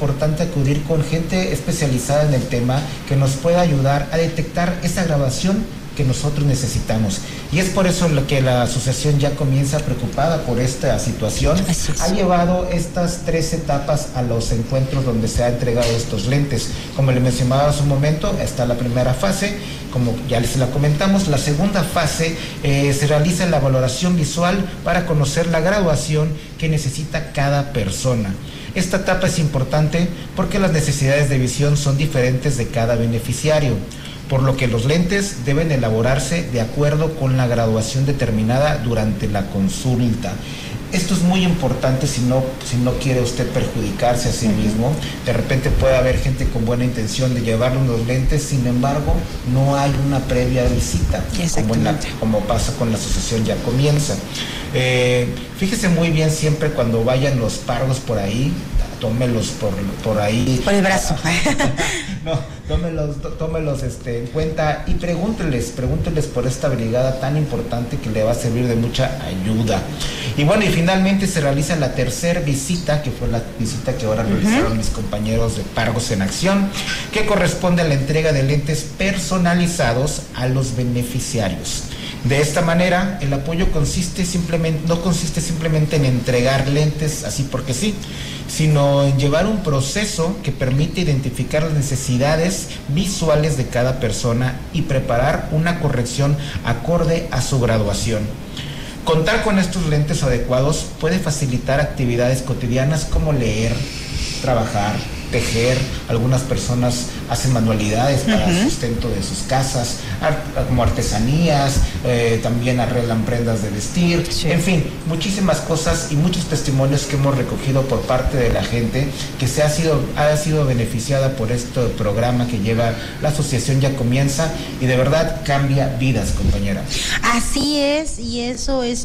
importante acudir con gente especializada en el tema que nos pueda ayudar a detectar esa graduación que nosotros necesitamos. Y es por eso lo que la asociación Ya Comienza, preocupada por esta situación, ha llevado estas 3 etapas a los encuentros donde se ha entregado estos lentes. Como le mencionaba hace un momento, está la primera fase, como ya les la comentamos. La segunda fase se realiza la valoración visual para conocer la graduación que necesita cada persona. Esta etapa es importante porque las necesidades de visión son diferentes de cada beneficiario, por lo que los lentes deben elaborarse de acuerdo con la graduación determinada durante la consulta. Esto es muy importante si no quiere usted perjudicarse a sí mismo. De repente puede haber gente con buena intención de llevarle unos lentes, sin embargo, no hay una previa visita, como pasa con la asociación Ya Comienza. Fíjese muy bien siempre cuando vayan los pargos por ahí, tómelos por ahí. Por el brazo. No, tómelos en cuenta y pregúnteles por esta brigada tan importante que le va a servir de mucha ayuda. Y bueno, y finalmente se realiza la tercera visita, que fue la visita que ahora realizaron mis compañeros de Pargos en Acción, que corresponde a la entrega de lentes personalizados a los beneficiarios. De esta manera, el apoyo no consiste simplemente en entregar lentes así porque sí, sino en llevar un proceso que permite identificar las necesidades visuales de cada persona y preparar una corrección acorde a su graduación. Contar con estos lentes adecuados puede facilitar actividades cotidianas como leer, trabajar, tejer. Algunas personas hacen manualidades para el sustento de sus casas, como artesanías, también arreglan prendas de vestir, en fin, muchísimas cosas y muchos testimonios que hemos recogido por parte de la gente que ha sido beneficiada por este programa que lleva la asociación Ya Comienza, y de verdad cambia vidas, compañera. Así es, y eso es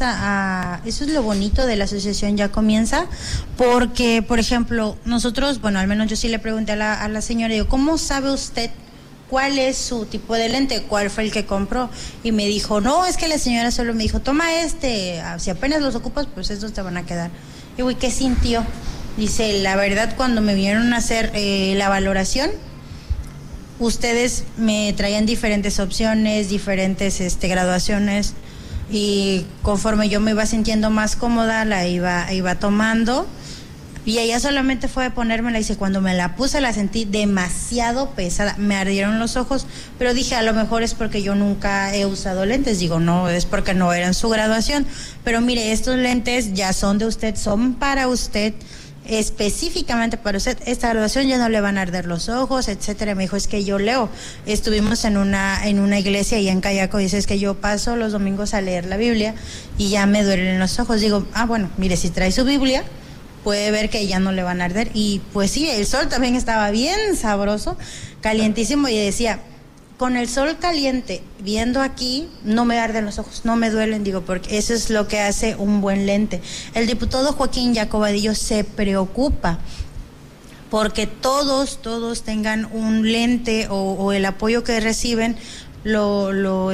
lo bonito de la asociación Ya Comienza, porque, por ejemplo, nosotros, bueno, al menos yo sí le pregunté a la señora, digo, ¿cómo sabe usted cuál es su tipo de lente? ¿Cuál fue el que compró? Y me dijo, no, es que la señora solo me dijo, toma si apenas los ocupas, pues estos te van a quedar. Y güey, ¿qué sintió? Dice, la verdad, cuando me vinieron a hacer la valoración, ustedes me traían diferentes opciones, diferentes graduaciones, y conforme yo me iba sintiendo más cómoda, la iba tomando. Y ella solamente fue a ponérmela, y dice, cuando me la puse la sentí demasiado pesada, me ardieron los ojos, pero dije, a lo mejor es porque yo nunca he usado lentes. Digo, no, es porque no era en su graduación, pero mire, estos lentes ya son de usted, son para usted, específicamente para usted. Esta graduación ya no le van a arder los ojos, etcétera. Me dijo, es que yo leo, estuvimos en una iglesia allá en Cayaco, dice, es que yo paso los domingos a leer la Biblia y ya me duelen los ojos. Digo, bueno, mire, si trae su Biblia, puede ver que ya no le van a arder. Y pues sí, el sol también estaba bien sabroso, calientísimo, y decía, con el sol caliente, viendo aquí, no me arden los ojos, no me duelen, digo, porque eso es lo que hace un buen lente. El diputado Joaquín Jaco Vadillo se preocupa porque todos tengan un lente o el apoyo que reciben lo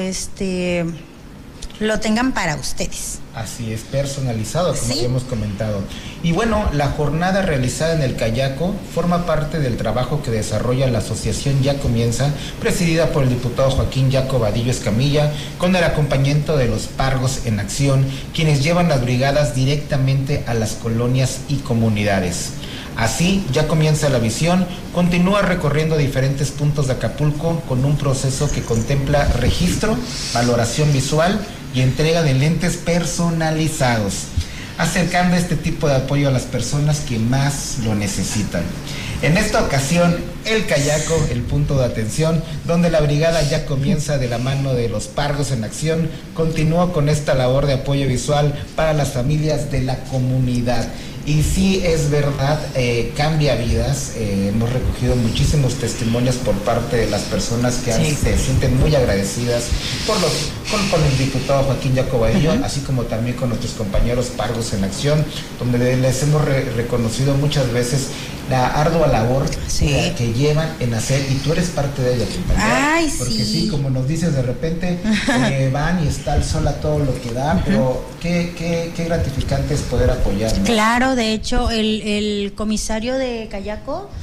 tengan para ustedes. Así es, personalizado, como ya hemos comentado. Y bueno, la jornada realizada en el Cayaco forma parte del trabajo que desarrolla la asociación Ya Comienza, presidida por el diputado Joaquín Jaco Vadillo Escamilla, con el acompañamiento de los Pargos en Acción, quienes llevan las brigadas directamente a las colonias y comunidades. Así, Ya Comienza la Visión continúa recorriendo diferentes puntos de Acapulco con un proceso que contempla registro, valoración visual y entrega de lentes personalizados, acercando este tipo de apoyo a las personas que más lo necesitan. En esta ocasión, el Cayaco, el punto de atención, donde la brigada Ya Comienza, de la mano de los Pargos en Acción, continuó con esta labor de apoyo visual para las familias de la comunidad. Y sí, es verdad, cambia vidas. Hemos recogido muchísimos testimonios por parte de las personas que se sienten muy agradecidas con el diputado Joaquín Jaco Vadillo, así como también con nuestros compañeros Pargos en Acción, donde les hemos reconocido muchas veces la ardua labor Sí. que llevan en hacer, y tú eres parte de ella, compañera. Ay, porque sí. sí, como nos dices, de repente van y está el sol a todo lo que da, pero qué gratificante es poder apoyar, ¿no? Claro, de hecho, el comisario de Cayaco